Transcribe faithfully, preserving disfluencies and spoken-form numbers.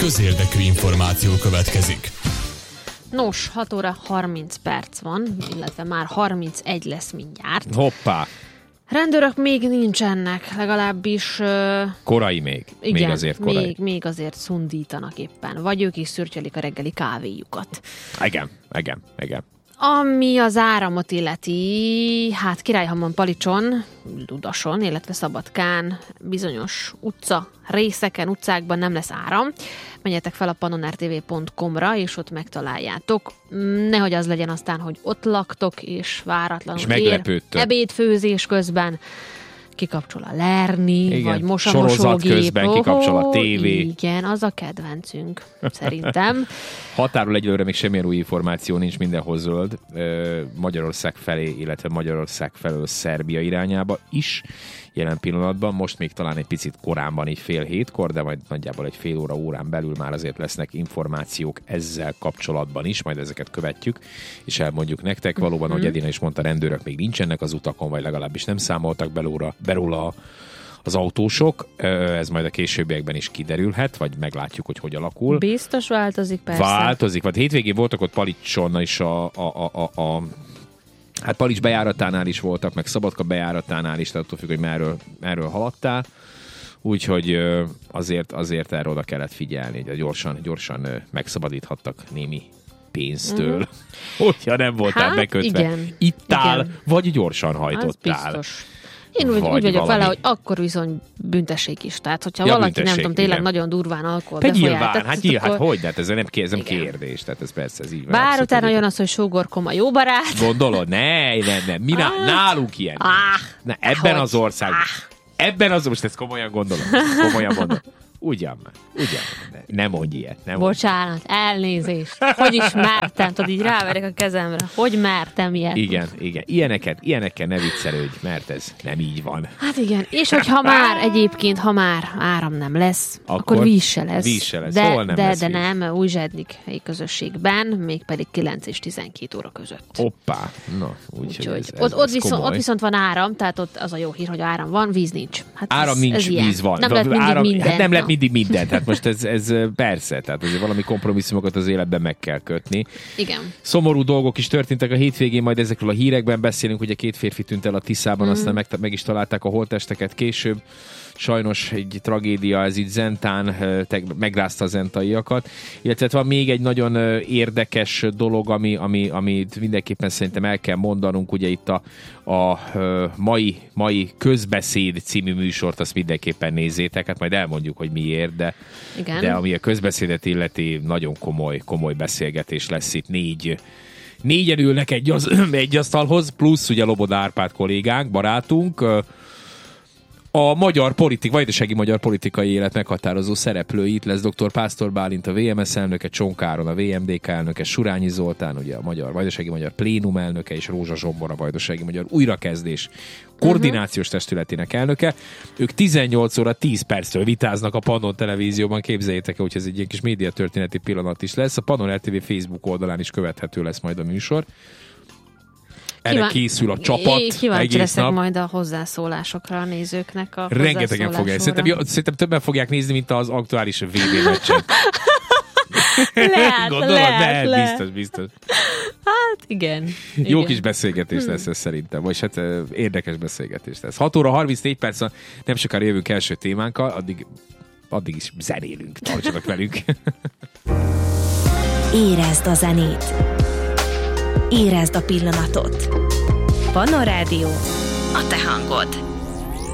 közérdekű információ következik. Nos, hat óra harminc perc van, illetve már harmincegy lesz mindjárt. Hoppá! Rendőrök még nincsenek, legalábbis... Uh, korai még. Igen, még azért korai. Még, még azért szundítanak éppen. Vagy ők is szürtyölik a reggeli kávéjukat. Igen, igen, igen. Ami az áramot illeti, hát Királyhamon, Palicson, Ludason, illetve Szabadkán bizonyos utca részeken, utcákban nem lesz áram. Menjetek fel a pannonrtv pont com-ra, és ott megtaláljátok. Nehogy az legyen aztán, hogy ott laktok, és váratlanul és meglepődtök. Ebédfőzés közben kikapcsol a lerni, igen, vagy mos a sorozat mosógép. közben kikapcsol a tévé. Igen, az a kedvencünk, szerintem. Határól egyelőre még semmilyen új információ nincs, mindenhol zöld. Magyarország felé, illetve Magyarország felől Szerbia irányába is jelen pillanatban. Most még talán egy picit korán van, így fél hétkor, de majd nagyjából egy fél óra, órán belül már azért lesznek információk ezzel kapcsolatban is, majd ezeket követjük, és elmondjuk nektek. Valóban, mm-hmm. ahogy Edina is mondta, rendőrök még nincsenek az utakon, vagy legalábbis nem számoltak belóla, belóla az autósok. Ez majd a későbbiekben is kiderülhet, vagy meglátjuk, hogy hogy alakul. Biztos változik, persze. Változik. Vagy hétvégén voltak ott Palicson is a, a, a, a, a hát Palics bejáratánál is voltak, meg Szabadka bejáratánál is, tehát attól függ, hogy merről, merről haladtál. Úgyhogy azért, azért erre oda kellett figyelni, hogy gyorsan, gyorsan megszabadíthattak némi pénztől. Mm. Hogyha nem voltál hát, bekötve. Igen. Ittál, igen. vagy gyorsan hajtottál. Az biztos. Én úgy, úgy vagyok valami. vele, hogy akkor viszont büntessék is. Tehát, hogyha ja, valaki, nem tudom, tényleg igen. nagyon durván alkohol befolyáltat. Hát nyilván, hát hogy? De hát ez nem, ez nem kérdés. Tehát ez persze, ez így van. Bár utána jön az, hogy sógorkom a jó barát. Gondolod? Ne, nem, nem. Mi ah, nálunk ilyen. Ah, Na, ebben hogy? az országban. Ah. Ebben az, most ezt komolyan gondolom. Komolyan mondom. Ugyan már, ugyan. Ne mondj ilyet. Nem Bocsánat, mondj. elnézést. Hogy is mertem, tudod, így ráverek a kezemre. Hogy mertem ilyet? Igen, igen. Ilyeneket, ilyenekkel ne viccelődj, mert ez nem így van. Hát igen, és hogyha már egyébként, ha már áram nem lesz, akkor, akkor víz se lesz. Víz se lesz. De, Hol nem de, lesz de víz? nem, Újzsednik helyi közösségben, mégpedig kilenc és tizenkét óra között. Hoppá. Na, úgyhogy úgy, ez, ez, ott, ott, ez viszont, ott viszont van áram, tehát ott az a jó hír, hogy áram van, víz nincs. Hát áram ez, nincs, ez víz van. Nem lehet mindig áram, minden. Hát nem lehet mindig minden. Tehát most ez, ez persze, tehát azért valami kompromisszumokat az életben meg kell kötni. Igen. Szomorú dolgok is történtek a hétvégén, majd ezekről a hírekben beszélünk, ugye két férfi tűnt el a Tiszában, mm. aztán meg, meg is találták a holttesteket később. Sajnos egy tragédia, ez itt Zentán megrázta a zentaiakat. Illetve van még egy nagyon érdekes dolog, ami, ami, amit mindenképpen szerintem el kell mondanunk, ugye itt a, a mai, mai Közbeszéd című műsort, azt mindenképpen nézzétek, hát majd elmondjuk, hogy miért, de, de ami a közbeszédet illeti, nagyon komoly, komoly beszélgetés lesz itt. Négy négyen ülnek egy, az, egy asztalhoz, plusz ugye Loboda Árpád kollégánk, barátunk, a magyar politik, vajdasági magyar politikai élet meghatározó szereplői. Itt lesz dr. Pásztor Bálint, a vé em es elnöke, Csonka Áron, a vé em dé ká elnöke, Surányi Zoltán, ugye a magyar, vajdasági magyar plénum elnöke, és Rózsa Zsombor, a vajdasági magyar újrakezdés koordinációs testületének elnöke. Ők tizennyolc óra tíz perctől vitáznak a Pannon televízióban, képzeljétek el, hogy ez egy ilyen kis médiatörténeti pillanat is lesz. A Pannon er té vé Facebook oldalán is követhető lesz majd a műsor. Erre Kíván... készül a csapat Kíváncsi leszek nap. majd a hozzászólásokra a nézőknek a rengetegen fogják. Szerintem, szerintem többen fogják nézni, mint az aktuális vé bé meccset. Lehet, Gondolod? lehet, De, lehet. Biztos, biztos. Hát igen. Jó igen. kis beszélgetés lesz ez szerintem, vagy hát érdekes beszélgetés lesz. hat óra harmincnégy perc, nem sokára jövünk első témánkkal, addig, addig is zenélünk, tartsanak velünk. Érezd a zenét. Érezd a pillanatot. Pannon Rádió, a te hangod.